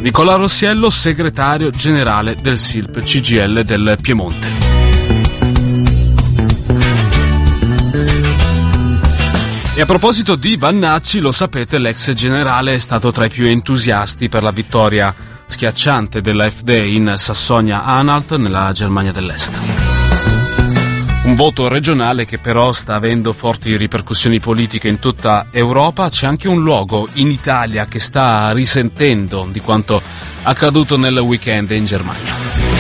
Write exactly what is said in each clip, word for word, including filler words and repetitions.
Nicola Rossiello, segretario generale del S I L P C G I L del Piemonte. E a proposito di Vannacci, lo sapete, l'ex generale è stato tra i più entusiasti per la vittoria schiacciante dell'A F D in Sassonia-Anhalt nella Germania dell'Est. Un voto regionale che però sta avendo forti ripercussioni politiche in tutta Europa. C'è anche un luogo in Italia che sta risentendo di quanto accaduto nel weekend in Germania.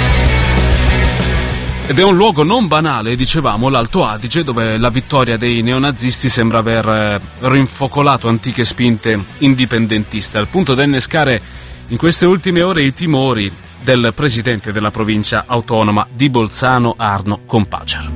Ed è un luogo non banale, dicevamo, l'Alto Adige, dove la vittoria dei neonazisti sembra aver rinfocolato antiche spinte indipendentiste, al punto da innescare in queste ultime ore i timori del presidente della provincia autonoma di Bolzano, Arno Kompatscher.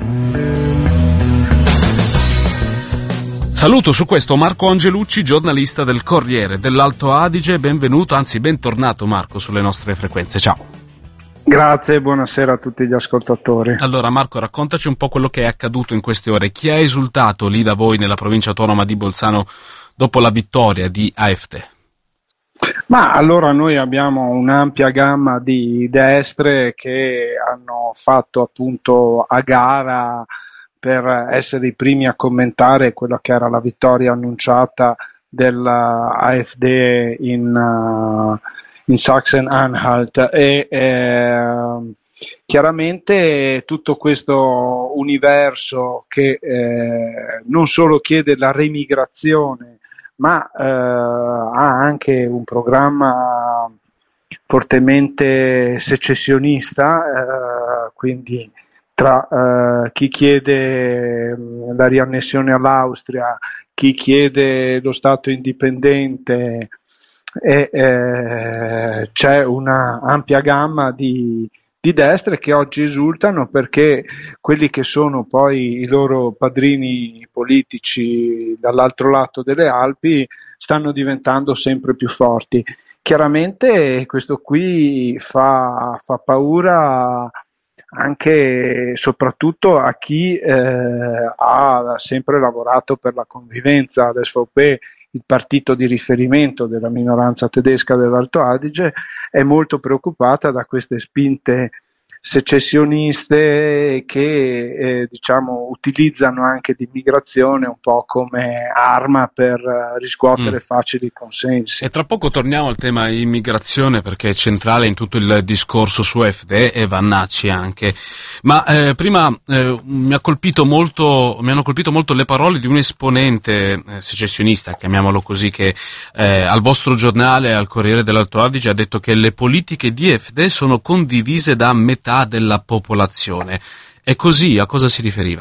Saluto su questo Marco Angelucci, giornalista del Corriere dell'Alto Adige. Benvenuto, anzi bentornato Marco sulle nostre frequenze. Ciao. Grazie, buonasera a tutti gli ascoltatori. Allora Marco, raccontaci un po' quello che è accaduto in queste ore. Chi ha esultato lì da voi nella provincia autonoma di Bolzano dopo la vittoria di A F D? Ma allora noi abbiamo un'ampia gamma di destre che hanno fatto appunto a gara per essere i primi a commentare quella che era la vittoria annunciata dell'A F D in, uh, in Sachsen-Anhalt e eh, chiaramente tutto questo universo che eh, non solo chiede la remigrazione ma eh, ha anche un programma fortemente secessionista, eh, quindi tra eh, chi chiede la riannessione all'Austria, chi chiede lo Stato indipendente, e eh, c'è una ampia gamma di, di destre che oggi esultano perché quelli che sono poi i loro padrini politici dall'altro lato delle Alpi stanno diventando sempre più forti. Chiaramente questo qui fa, fa paura anche e soprattutto a chi eh, ha sempre lavorato per la convivenza. L'S V P, il partito di riferimento della minoranza tedesca dell'Alto Adige, è molto preoccupata da queste spinte secessioniste che eh, diciamo utilizzano anche l'immigrazione un po' come arma per uh, riscuotere mm. facili consensi. E tra poco torniamo al tema immigrazione perché è centrale in tutto il discorso su A F D e Vannacci anche. Ma eh, prima eh, mi ha colpito molto, mi hanno colpito molto le parole di un esponente eh, secessionista, chiamiamolo così, che eh, al vostro giornale, al Corriere dell'Alto Adige, ha detto che le politiche di A F D sono condivise da metà della popolazione. È così? A cosa si riferiva?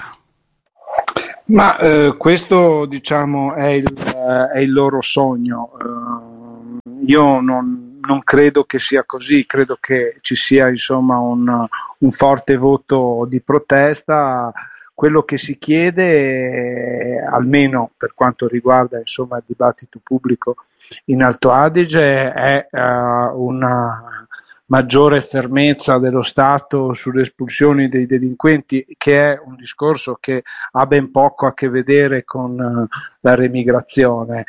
Ma eh, questo diciamo è il, eh, è il loro sogno. Uh, io non, non credo che sia così, credo che ci sia insomma un, un forte voto di protesta. Quello che si chiede, almeno per quanto riguarda insomma il dibattito pubblico in Alto Adige, è uh, una maggiore fermezza dello Stato sulle espulsioni dei delinquenti, che è un discorso che ha ben poco a che vedere con uh, la remigrazione,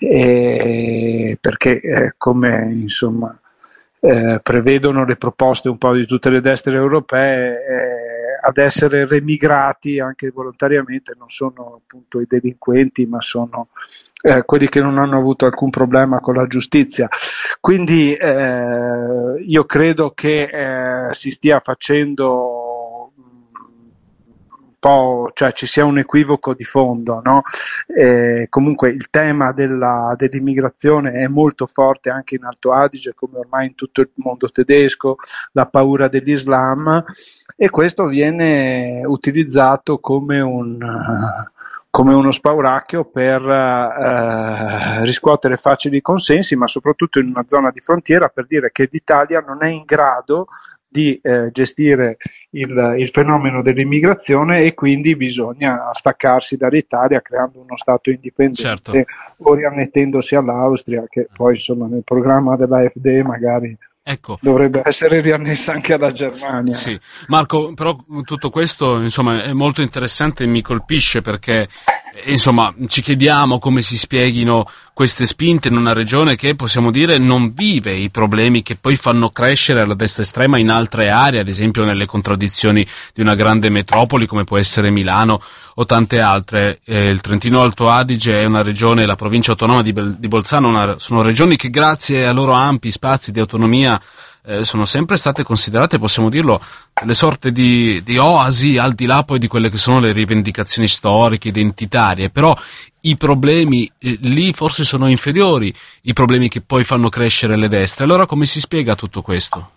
e perché eh, come insomma eh, prevedono le proposte un po' di tutte le destre europee, eh, ad essere remigrati anche volontariamente non sono appunto i delinquenti, ma sono Eh, quelli che non hanno avuto alcun problema con la giustizia. Quindi eh, io credo che eh, si stia facendo un po', cioè ci sia un equivoco di fondo, no? Eh, comunque il tema della, dell'immigrazione è molto forte anche in Alto Adige, come ormai in tutto il mondo tedesco, la paura dell'Islam, e questo viene utilizzato come un come uno spauracchio per eh, riscuotere facili consensi, ma soprattutto in una zona di frontiera, per dire che l'Italia non è in grado di eh, gestire il, il fenomeno dell'immigrazione e quindi bisogna staccarsi dall'Italia creando uno Stato indipendente, certo, o riannettendosi all'Austria, che poi insomma nel programma dell'A F D magari Ecco. dovrebbe essere riannessa anche alla Germania. Sì, Marco, però tutto questo insomma è molto interessante e mi colpisce perché Insomma, ci chiediamo come si spieghino queste spinte in una regione che, possiamo dire, non vive i problemi che poi fanno crescere la destra estrema in altre aree, ad esempio nelle contraddizioni di una grande metropoli come può essere Milano o tante altre. Eh, il Trentino Alto Adige è una regione, la provincia autonoma di, Bel- di Bolzano, una, sono regioni che grazie ai loro ampi spazi di autonomia Eh, sono sempre state considerate, possiamo dirlo, delle sorte di, di oasi al di là poi di quelle che sono le rivendicazioni storiche, identitarie, però i problemi eh, lì forse sono inferiori, i problemi che poi fanno crescere le destre. Allora come si spiega tutto questo?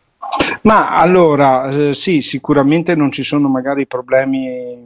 Ma allora, eh, sì, sicuramente non ci sono magari problemi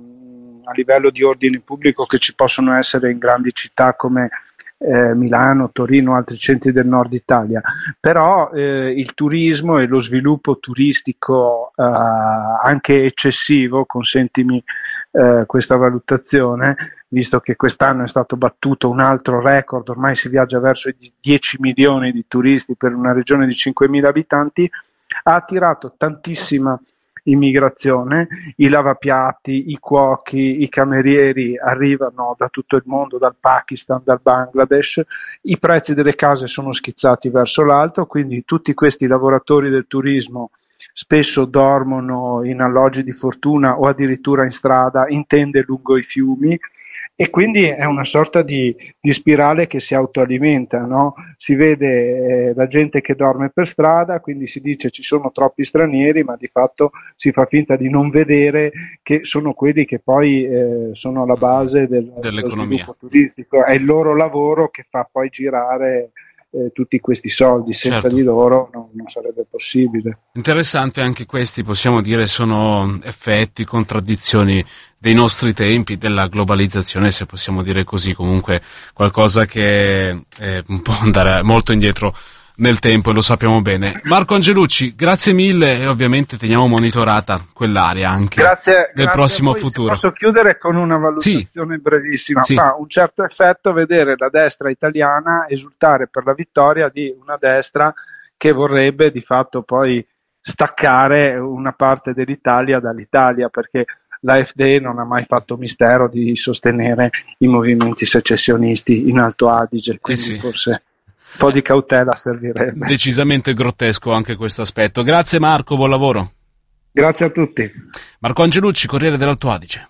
a livello di ordine pubblico che ci possono essere in grandi città come Eh, Milano, Torino, altri centri del nord Italia, però eh, il turismo e lo sviluppo turistico eh, anche eccessivo, consentimi eh, questa valutazione, visto che quest'anno è stato battuto un altro record, ormai si viaggia verso i dieci milioni di turisti per una regione di cinquemila abitanti, ha attirato tantissima immigrazione, i lavapiatti, i cuochi, i camerieri arrivano da tutto il mondo, dal Pakistan, dal Bangladesh, i prezzi delle case sono schizzati verso l'alto, quindi tutti questi lavoratori del turismo spesso dormono in alloggi di fortuna o addirittura in strada, in tende lungo i fiumi, e quindi è una sorta di, di spirale che si autoalimenta, no? Si vede eh, la gente che dorme per strada, quindi si dice ci sono troppi stranieri, ma di fatto si fa finta di non vedere che sono quelli che poi eh, sono alla base del, dell'economia. dello sviluppo turistico, è il loro lavoro che fa poi girare eh, tutti questi soldi, senza certo. di loro non, non sarebbe possibile. Interessante, anche questi possiamo dire sono effetti, contraddizioni dei nostri tempi, della globalizzazione, se possiamo dire così, comunque qualcosa che è un po' andare molto indietro nel tempo e lo sappiamo bene. Marco Angelucci, grazie mille e ovviamente teniamo monitorata quell'area anche grazie, nel grazie prossimo a voi. futuro. Se posso chiudere con una valutazione sì. brevissima. Sì. Fa un certo effetto vedere la destra italiana esultare per la vittoria di una destra che vorrebbe di fatto poi staccare una parte dell'Italia dall'Italia, perché l'A F D non ha mai fatto mistero di sostenere i movimenti secessionisti in Alto Adige, quindi eh sì. forse un po' di cautela servirebbe. Decisamente grottesco anche questo aspetto. Grazie Marco, buon lavoro. Grazie a tutti. Marco Angelucci, Corriere dell'Alto Adige.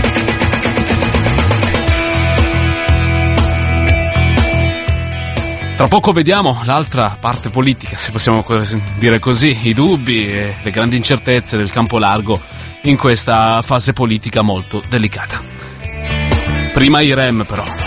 Tra poco vediamo l'altra parte politica, se possiamo dire così, i dubbi e le grandi incertezze del campo largo in questa fase politica molto delicata. Prima i R E M però.